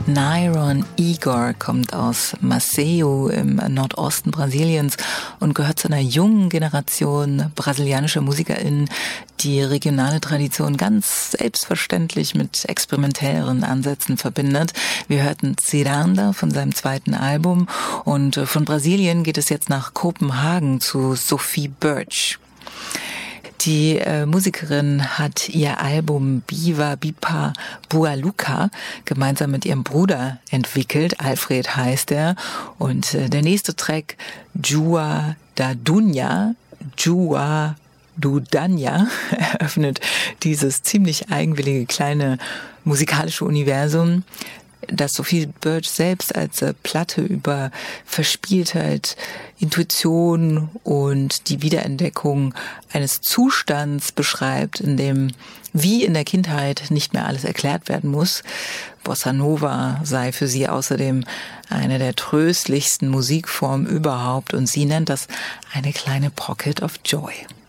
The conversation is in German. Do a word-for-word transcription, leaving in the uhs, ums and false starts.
Nairon Igor kommt aus Maceió im Nordosten Brasiliens und gehört zu einer jungen Generation brasilianischer MusikerInnen, die regionale Tradition ganz selbstverständlich mit experimentelleren Ansätzen verbindet. Wir hörten Ciranda von seinem zweiten Album und von Brasilien geht es jetzt nach Kopenhagen zu Sophie Birch. Die äh, Musikerin hat ihr Album Biva Bipa Bua Luka gemeinsam mit ihrem Bruder entwickelt. Alfred heißt er. Und äh, der nächste Track, Jua da Dunja, Jua Dudanya, eröffnet dieses ziemlich eigenwillige kleine musikalische Universum, dass Sophie Birch selbst als äh, Platte über Verspieltheit, Intuition und die Wiederentdeckung eines Zustands beschreibt, in dem wie in der Kindheit nicht mehr alles erklärt werden muss. Bossa Nova sei für sie außerdem eine der tröstlichsten Musikformen überhaupt und sie nennt das eine kleine Pocket of Joy.